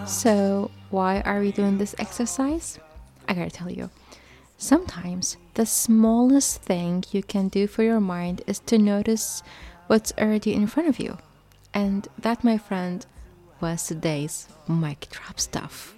So, why are we doing this exercise? I gotta tell you. Sometimes the smallest thing you can do for your mind is to notice what's already in front of you. And that, my friend, was today's mic drop stuff.